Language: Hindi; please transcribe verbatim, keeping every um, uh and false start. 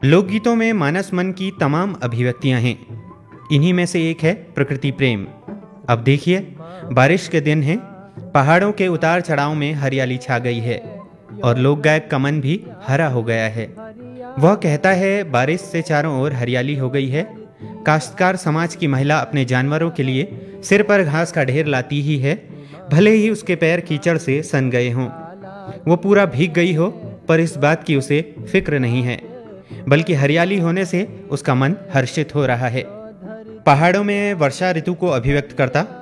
लोकगीतों में मानस मन की तमाम अभिव्यक्तियां हैं। इन्हीं में से एक है प्रकृति प्रेम। अब देखिए, बारिश के दिन हैं, पहाड़ों के उतार चढ़ाव में हरियाली छा गई है और लोक गायक का मन भी हरा हो गया है। वह कहता है, बारिश से चारों ओर हरियाली हो गई है। काश्तकार समाज की महिला अपने जानवरों के लिए सिर पर घास का ढेर लाती ही है, भले ही उसके पैर कीचड़ से सन गए हों। वो पूरा भीग गई हो, पर इस बात की उसे फिक्र नहीं है, बल्कि हरियाली होने से उसका मन हर्षित हो रहा है। पहाड़ों में वर्षा ऋतु को अभिव्यक्त करता